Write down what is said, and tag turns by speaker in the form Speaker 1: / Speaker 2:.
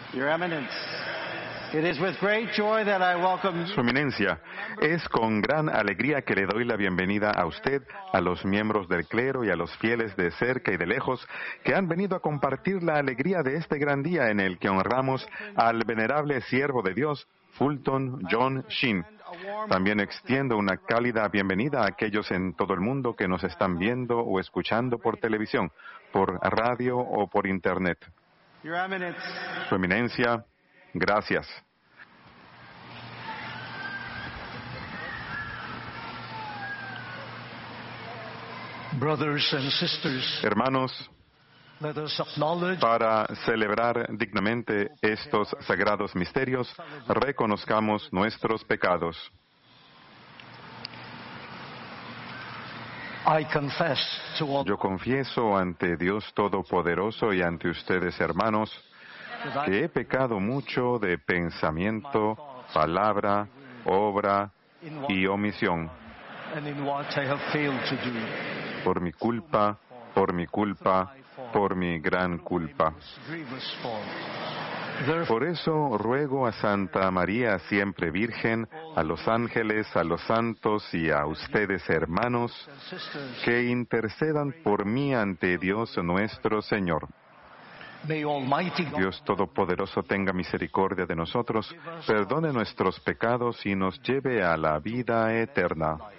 Speaker 1: Your Eminence, it is with great joy that I welcome
Speaker 2: Su Eminencia, es con gran alegría que le doy la bienvenida a usted, a los miembros del clero y a los fieles de cerca y de lejos que han venido a compartir la alegría de este gran día en el que honramos al venerable siervo de Dios, Fulton John Sheen. También extiendo una cálida bienvenida a aquellos en todo el mundo que nos están viendo o escuchando por televisión, por radio o por Internet.
Speaker 1: Your Eminence.
Speaker 2: Su Eminencia, gracias.
Speaker 3: Brothers and sisters,
Speaker 2: Hermanos,
Speaker 3: let us acknowledge
Speaker 2: para celebrar dignamente estos sagrados misterios, reconozcamos nuestros pecados.
Speaker 3: I confess to all
Speaker 2: Yo confieso ante Dios Todopoderoso y ante ustedes, hermanos, que he pecado mucho de pensamiento, palabra, obra y omisión,
Speaker 3: and in what I have failed to do.
Speaker 2: por mi culpa, por mi culpa, por mi gran culpa.
Speaker 3: Grievous fault. Therefore,
Speaker 2: Por eso ruego a Santa María siempre Virgen, a los ángeles, a los santos y a ustedes, hermanos,
Speaker 3: and sisters,
Speaker 2: que intercedan por mí ante Dios nuestro Señor.
Speaker 3: may Almighty God
Speaker 2: Dios Todopoderoso tenga misericordia de nosotros, perdone nuestros pecados y nos lleve a la vida eterna.